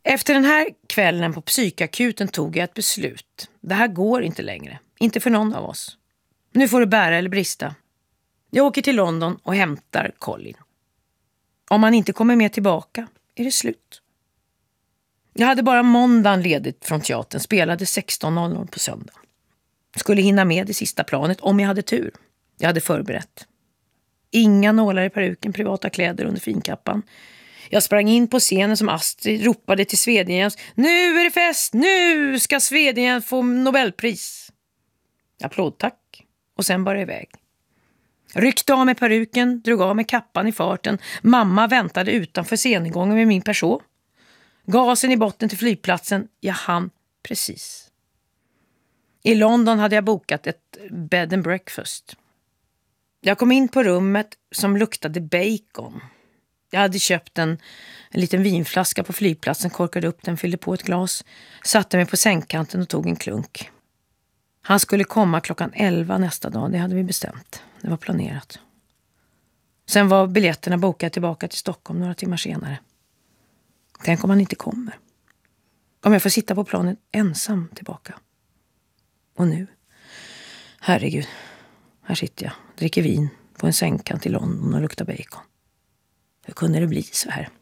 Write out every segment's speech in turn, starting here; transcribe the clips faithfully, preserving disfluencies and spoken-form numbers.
Efter den här kvällen på psykakuten tog jag ett beslut. Det här går inte längre. Inte för någon av oss. Nu får det bära eller brista. Jag åker till London och hämtar Colin. Om han inte kommer med tillbaka är det slut. Jag hade bara måndagen ledigt från teatern. Spelade sexton noll noll på söndag. Skulle hinna med det sista planet om jag hade tur. Jag hade förberett. Inga nålar i peruken, privata kläder under finkappan. Jag sprang in på scenen som Astrid, ropade till Svedjens. Nu är det fest! Nu ska Svedjen få Nobelpris! Applådtack. Och sen bara iväg. Ryckte av med peruken, drog av med kappan i farten. Mamma väntade utanför sceningången med min person. Gasen i botten till flygplatsen. Jag hann precis. I London hade jag bokat ett bed and breakfast. Jag kom in på rummet som luktade bacon. Jag hade köpt en, en liten vinflaska på flygplatsen, korkade upp den, fyllde på ett glas, satte mig på sängkanten och tog en klunk. Han skulle komma klockan elva nästa dag, det hade vi bestämt. Det var planerat. Sen var biljetterna bokade tillbaka till Stockholm några timmar senare. Tänk om han inte kommer. Om jag får sitta på planet ensam tillbaka. Och nu, herregud, här sitter jag, dricker vin på en sängkant i London och luktar bacon. Hur kunde det bli så här?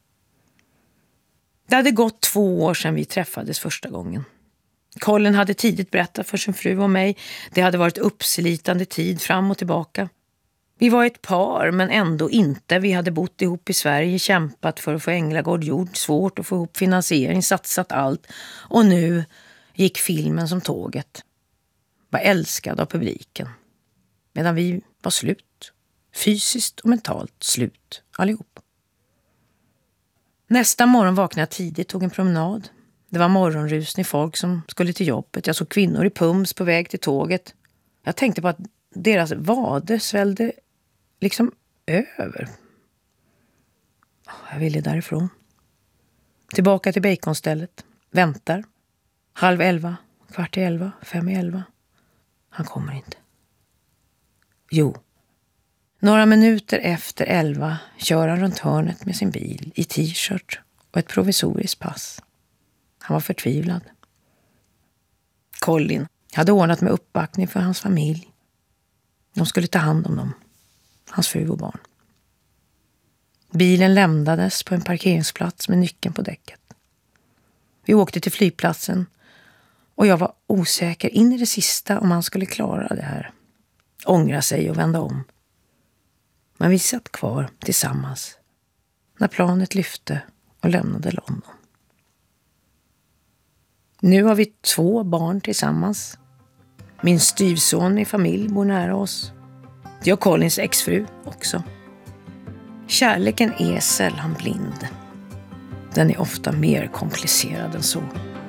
Det hade gått två år sedan vi träffades första gången. Colin hade tidigt berättat för sin fru och mig. Det hade varit uppslitande tid fram och tillbaka. Vi var ett par men ändå inte. Vi hade bott ihop i Sverige, kämpat för att få Änglagård gjord, svårt att få ihop finansiering, satsat allt. Och nu gick filmen som tåget. Var älskad av publiken. Medan vi var slut. Fysiskt och mentalt slut allihop. Nästa morgon vaknade jag tidigt, tog en promenad. Det var morgonrusning, folk som skulle till jobbet. Jag såg kvinnor i pums på väg till tåget. Jag tänkte på att deras vader svällde liksom över. Jag ville därifrån. Tillbaka till baconstället. Väntar. Halv elva, kvart i elva, fem i elva. Han kommer inte. Jo. Några minuter efter elva kör han runt hörnet med sin bil i t-shirt och ett provisoriskt pass. Han var förtvivlad. Colin hade ordnat med uppbackning för hans familj. De skulle ta hand om dem, hans fru och barn. Bilen lämnades på en parkeringsplats med nyckeln på däcket. Vi åkte till flygplatsen och jag var osäker in i det sista om han skulle klara det här. Ångra sig och vända om. Men vi satt kvar tillsammans när planet lyfte och lämnade London. Nu har vi två barn tillsammans. Min styvson i familj bor nära oss. Det är Colins exfru också. Kärleken är sällan blind. Den är ofta mer komplicerad än så.